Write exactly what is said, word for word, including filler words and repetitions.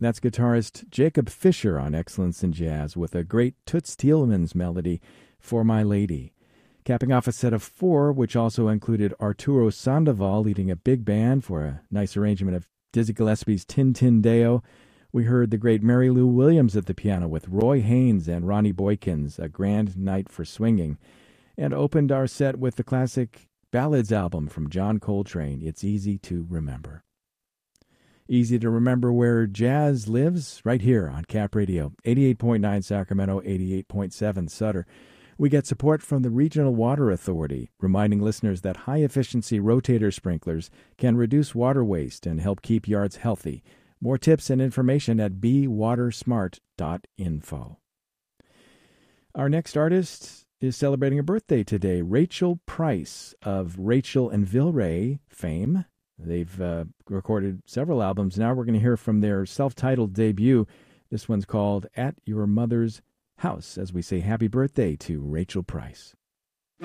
That's guitarist Jacob Fisher on Excellence in Jazz with a great Toots Thielemans melody, For My Lady. Capping off a set of four, which also included Arturo Sandoval leading a big band for a nice arrangement of Dizzy Gillespie's Tin Tin Deo, we heard the great Mary Lou Williams at the piano with Roy Haynes and Ronnie Boykins, A Grand Night for Swinging, and opened our set with the classic Ballads album from John Coltrane, It's Easy to Remember. Easy to remember where jazz lives, right here on Cap Radio, eighty-eight point nine Sacramento, eighty-eight point seven Sutter. We get support from the Regional Water Authority, reminding listeners that high-efficiency rotator sprinklers can reduce water waste and help keep yards healthy. More tips and information at be water smart dot info. Our next artist is celebrating a birthday today, Rachel Price of Rachel and Vilray fame. They've uh, recorded several albums. Now we're going to hear from their self-titled debut. This one's called At Your Mother's House, as we say happy birthday to Rachel Price.